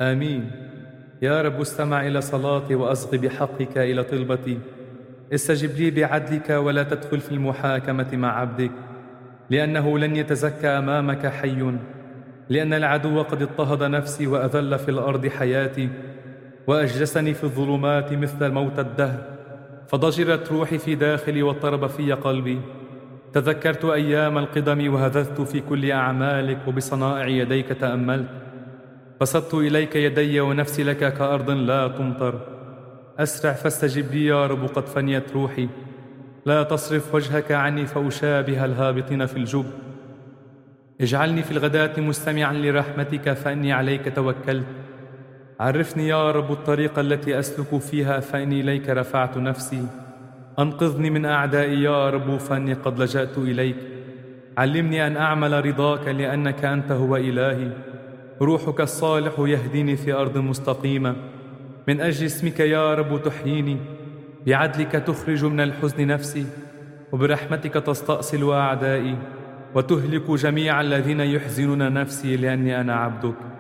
آمين. يا رب استمع إلى صلاتي وأصغ بحقك إلى طلبتي. استجب لي بعدلك ولا تدخل في المحاكمة مع عبدك، لأنه لن يتزكى أمامك حي. لأن العدو قد اضطهد نفسي وأذل في الأرض حياتي، وأجلسني في الظلمات مثل موت الدهر. فضجرت روحي في داخلي واضطرب في قلبي. تذكرت أيام القدم وهذذت في كل أعمالك، وبصنائع يديك تأملت. بسطت إليك يدي ونفسي لك كأرض لا تمطر. أسرع فاستجب لي يا رب، قد فنيت روحي. لا تصرف وجهك عني فأشابه الهابطين في الجب. اجعلني في الغداة مستمعا لرحمتك، فإني عليك توكلت. عرفني يا رب الطريق التي أسلك فيها، فإني إليك رفعت نفسي. أنقذني من أعدائي يا رب، فإني قد لجأت إليك. علمني أن أعمل رضاك، لأنك أنت هو إلهي. روحك الصالح يهديني في أرض مستقيمة. من أجل اسمك يا رب تحييني. بعدلك تخرج من الحزن نفسي، وبرحمتك تستأصل أعدائي، وتهلك جميع الذين يحزنون نفسي، لأني أنا عبدك.